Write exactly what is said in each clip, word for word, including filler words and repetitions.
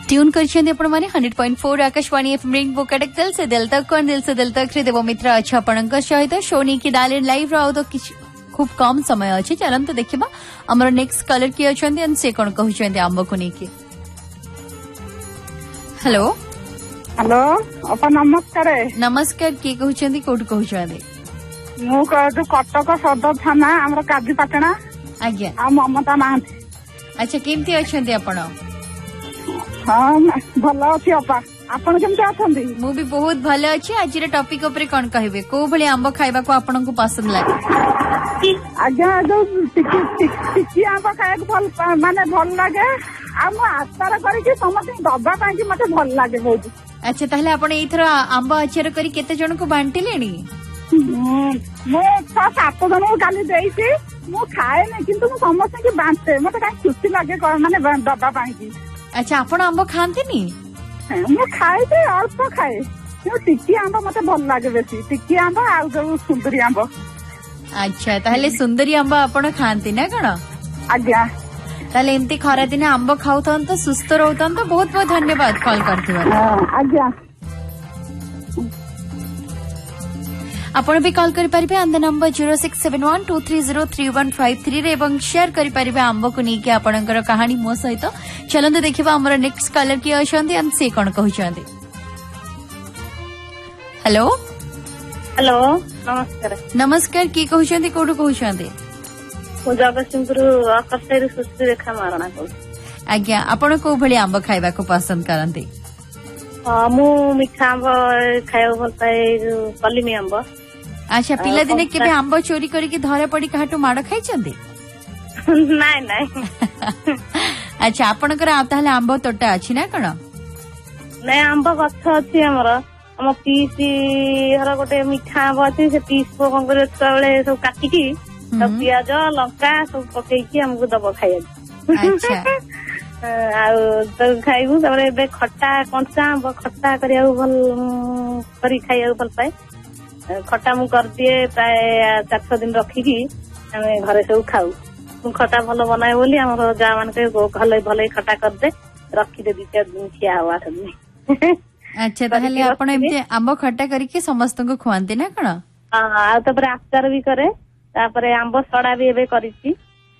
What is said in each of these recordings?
Tune कर hundred point four Akashvani F rainbow Cuttack दिल से दिल तक और दिल से दिल तक रे देव मित्र अच्छा आपणक सहित शो नहीं कि डायल लाइव रो तो किछ खूब कम समय अच्छे चलते देखा आमर नेक्स्ट कलर किए अच्छा से कौन कहते आंब को लेकिन हेलो हेलो अपा नमस्कार नमस्कार किए कहते कौट कहते मु कटक सदर थाना आमर काजीपाटना आज्ञा आ ममता महांती अच्छा केमती अच्छा आपण हाँ भल अच्छी अपा आपण केमती अछंती मु भी बहुत भल अच्छी आज टॉपिक ऊपर कौन कहबे को भली आंब खाइबा को आपन को पसंद लागे आज्ञा जो टिकी टिकी आंब खाइबा भल माने भल लागे आ मु आचार करी समस्त दबा पाई कि मते भल लागे बहुत। अच्छा ताहले आपण एथरा आंब आचार करी केते जन को बांटिलेनी मु छह सात जन को काली देइछि मु खाए नै किंतु मु समस्त के बांटे मते काई खुशी लागे माने दबा पाई कि। अच्छा आपण आंब खांतीनी मु खाए जे अल्प खाए टिकी आंब मते भल लागे बेसी टिकी आंब आ जो सुंदरी आंब। अच्छा ताहले सुंदरी आंब आपण खांती ना कोन आज्ञा ताहले एमती खरा दिन आंब खाउथन तो सुस्त रहतन तो बहुत बहुत धन्यवाद कॉल करथिबार। आज्ञा आपण भी कॉल करि परिबे on the number zero six seven one two three zero three one five three रे एवं शेयर करि परिबे आंब को नेकी आपणकर कहानी मो सहित चलंत देखिबा हमर नेक्स्ट कलर की अछंती एंड से कोन कहउछंती। हेलो हेलो नमस्कार नमस्कार की कहउछंती कोडु कहउछंती मु जगतसिंहपुर आकाशरी सुश्री रेखा मारणा को आज्ञा आपण को भली आंब खाइबा को पसंद करंती मु मिठा आंब खाइबा भल पाए कलिमी आंब। अच्छा पिला दिने केबे आंब चोरी करके धरा पड़ी काटो माड़ खाइछंती नाइ नाइ अच्छा आपणकर ताहले आंब तोटा अछि ना कोन नै आंब गछ अछि हमर हम पीसी हर गोटे मिठा आंब अछि से पीस को कोन करे छुआ बेले सब काटिकी सब पियाज लंका सब पकेकी हमको दब खाइया। अच्छा खाइबू तापर खट्टा कंचा आंब खट्टा करिया भल करी खाइया भल पाए खट्टा मु कर दिए प्राय चार छह दिन रखिकी हमें घरे सब खाऊ तू खट्टा भल बनाए बोली हमर जा मान के भले भले खट्टा कर दे रखी दे दी चार दिन खिया हो आठ दिन। अच्छा ताहले आपण एमते आंब खट्टा करके समस्त को खुआंती ना कोन हां तापर आचार भी करे तापर आंब सडा भी एबे करिछि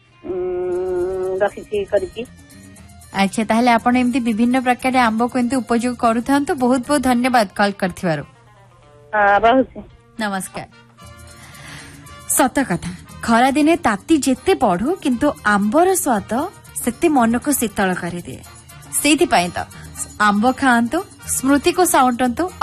रखिछि करिछि। अच्छा ताहले आपण एमती विभिन्न प्रकार आंब को एमती उपयोग करूथान तो बहुत बहुत धन्यवाद कॉल करथिबारो। हां बहुत नमस्कार। सत कथा खरा दिने ताती जेते पढ़ू किंतु आंबर स्वाद सेते मन को शीतल कर दिए से आंब खाआंतु स्मृति को साउंटंतु।